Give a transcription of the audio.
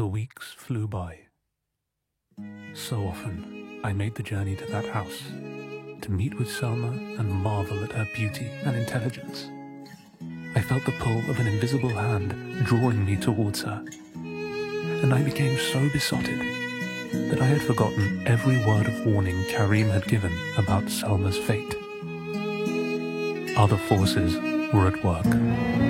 The weeks flew by. So often, I made the journey to that house to meet with Selma and marvel at her beauty and intelligence. I felt the pull of an invisible hand drawing me towards her, and I became so besotted that I had forgotten every word of warning Karim had given about Selma's fate. Other forces were at work.